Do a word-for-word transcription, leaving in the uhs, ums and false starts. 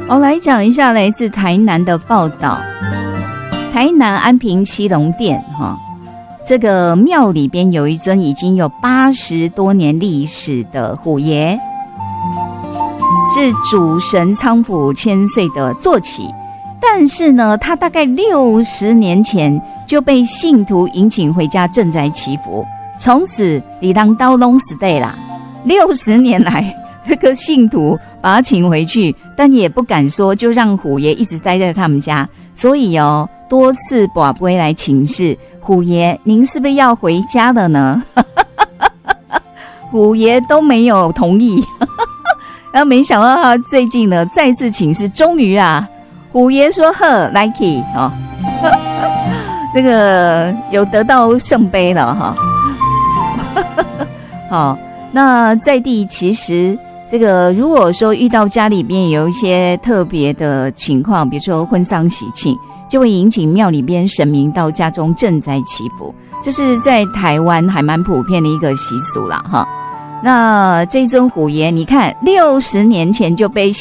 我来讲一下来自台南的报道。台南安平西龙殿哈，这个庙里边有一尊已经有八十多年历史的虎爷，是主神仓府千岁的坐骑，但是呢，他大概六十年前就被信徒迎请回家镇宅祈福，从此里当刀拢死对啦。六十年来，这个信徒把他请回去，但也不敢说，就让虎爷一直待在他们家，所以哦，多次跋杯来请示虎爷，您是不是要回家了呢？虎爷都没有同意。然后没想到他最近呢再次请示，终于啊，虎爷说呵 ，like 哦，这个有得到圣杯了哈。好，那在地其实这个如果说遇到家里边有一些特别的情况，比如说婚丧喜庆，就会引请庙里边神明到家中镇宅祈福，这是在台湾还蛮普遍的一个习俗啦哈。那这尊虎爷，你看六十年前就被